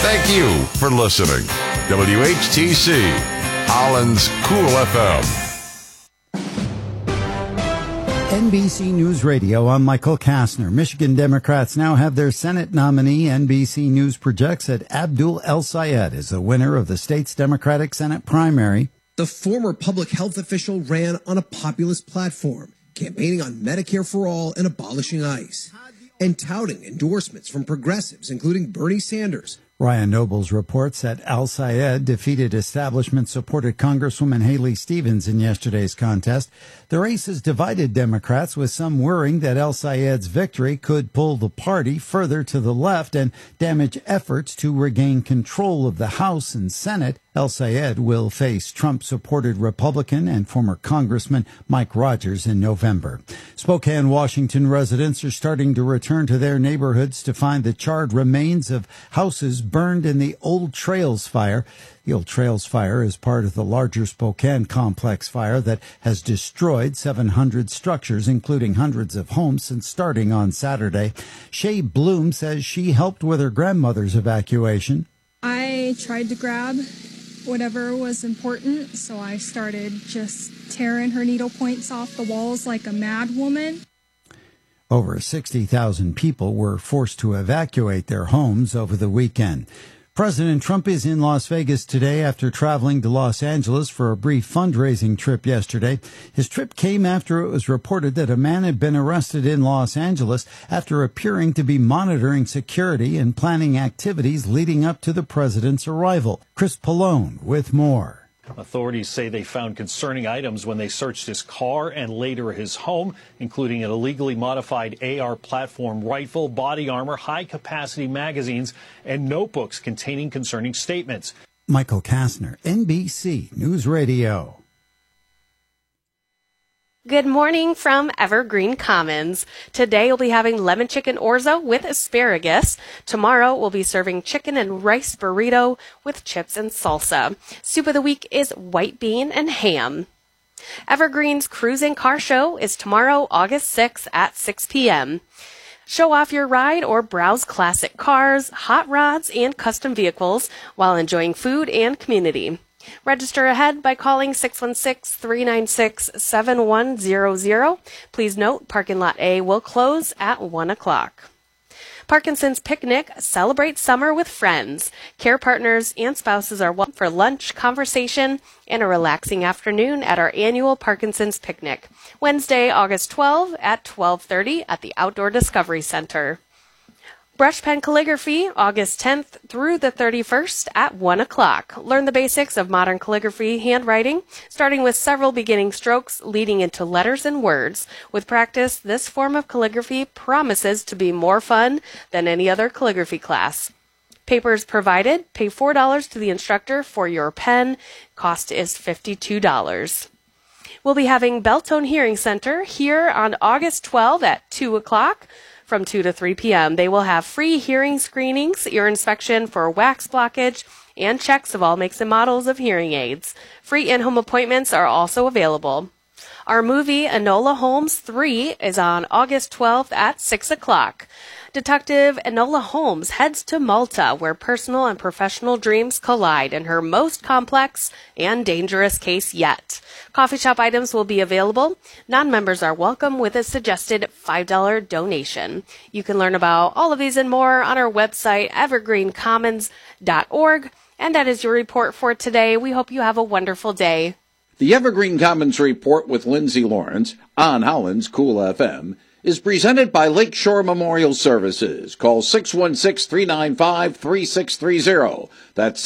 Thank you for listening. WHTC, Holland's Cool FM. NBC News Radio, I'm Michael Kastner. Michigan Democrats now have their Senate nominee. NBC News projects that Abdul El-Sayed is the winner of the state's Democratic Senate primary. The former public health official ran on a populist platform, campaigning on Medicare for all and abolishing ICE, and touting endorsements from progressives, including Bernie Sanders. Ryan Nobles reports that El-Sayed defeated establishment-supported Congresswoman Haley Stevens in yesterday's contest. The race has divided Democrats, with some worrying that El-Sayed's victory could pull the party further to the left and damage efforts to regain control of the House and Senate. El-Sayed will face Trump-supported Republican and former Congressman Mike Rogers in November. Spokane, Washington residents are starting to return to their neighborhoods to find the charred remains of houses burned in the Old Trails fire. The Old Trails fire is part of the larger Spokane complex fire that has destroyed 700 structures, including hundreds of homes, since starting on Saturday. Shay Bloom says she helped with her grandmother's evacuation. I tried to grab whatever was important, so I started just tearing her needle points off the walls like a mad woman. Over 60,000 people were forced to evacuate their homes over the weekend. President Trump is in Las Vegas today after traveling to Los Angeles for a brief fundraising trip yesterday. His trip came after it was reported that a man had been arrested in Los Angeles after appearing to be monitoring security and planning activities leading up to the president's arrival. Chris Pallone with more. Authorities say they found concerning items when they searched his car and later his home, including an illegally modified AR platform rifle, body armor, high-capacity magazines, and notebooks containing concerning statements. Michael Kastner, NBC News Radio. Good morning from Evergreen Commons. Today we'll be having lemon chicken orzo with asparagus. Tomorrow we'll be serving chicken and rice burrito with chips and salsa. Soup of the week is white bean and ham. Evergreen's Cruising Car Show is tomorrow, August 6th at 6 p.m. Show off your ride or browse classic cars, hot rods, and custom vehicles while enjoying food and community. Register ahead by calling 616-396-7100. Please note, parking lot A will close at 1 o'clock. Parkinson's Picnic, celebrate summer with friends. Care partners and spouses are welcome for lunch, conversation, and a relaxing afternoon at our annual Parkinson's Picnic. Wednesday, August 12 at 12:30 at the Outdoor Discovery Center. Brush pen calligraphy, August 10th through the 31st at 1 o'clock. Learn the basics of modern calligraphy handwriting, starting with several beginning strokes leading into letters and words. With practice, this form of calligraphy promises to be more fun than any other calligraphy class. Papers provided. Pay $4 to the instructor for your pen. Cost is $52. We'll be having Beltone Hearing Center here on August 12 at 2 o'clock. From 2 to 3 p.m. They will have free hearing screenings, ear inspection for wax blockage, and checks of all makes and models of hearing aids. Free in-home appointments are also available. Our movie, Enola Holmes 3, is on August 12th at 6 o'clock. Detective Enola Holmes heads to Malta, where personal and professional dreams collide in her most complex and dangerous case yet. Coffee shop items will be available. Non-members are welcome with a suggested $5 donation. You can learn about all of these and more on our website, evergreencommons.org. And that is your report for today. We hope you have a wonderful day. The Evergreen Commons Report with Lindsay Lawrence on Holland's Cool FM is presented by Lakeshore Memorial Services. Call 616-395-3630. That's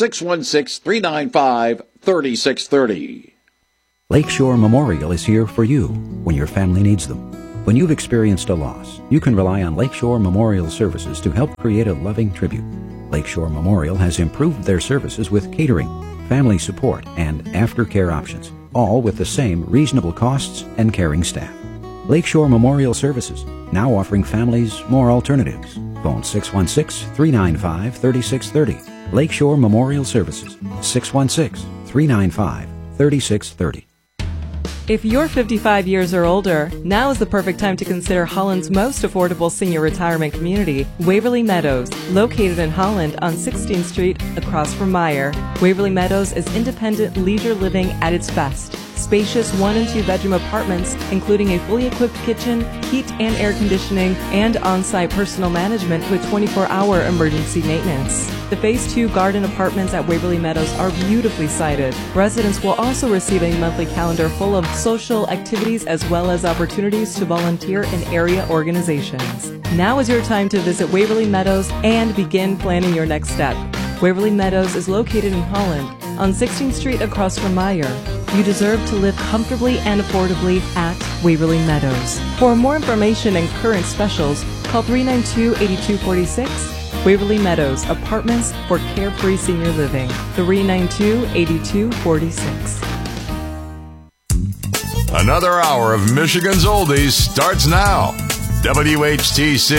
616-395-3630. Lakeshore Memorial is here for you when your family needs them. When you've experienced a loss, you can rely on Lakeshore Memorial Services to help create a loving tribute. Lakeshore Memorial has improved their services with catering, family support, and aftercare options, all with the same reasonable costs and caring staff. Lakeshore Memorial Services, now offering families more alternatives. Phone 616-395-3630. Lakeshore Memorial Services, 616-395-3630. If you're 55 years or older, now is the perfect time to consider Holland's most affordable senior retirement community, Waverly Meadows, located in Holland on 16th Street across from Meijer. Waverly Meadows is independent leisure living at its best. Spacious 1 and 2 bedroom apartments, including a fully equipped kitchen, heat and air conditioning, and on-site personal management with 24-hour emergency maintenance. The Phase 2 garden apartments at Waverly Meadows are beautifully sited. Residents will also receive a monthly calendar full of social activities as well as opportunities to volunteer in area organizations. Now is your time to visit Waverly Meadows and begin planning your next step. Waverly Meadows is located in Holland on 16th Street across from Meijer. You deserve to live comfortably and affordably at Waverly Meadows. For more information and current specials, call 392-8246. Waverly Meadows, apartments for carefree senior living. 392-8246. Another hour of Michigan's Oldies starts now. WHTC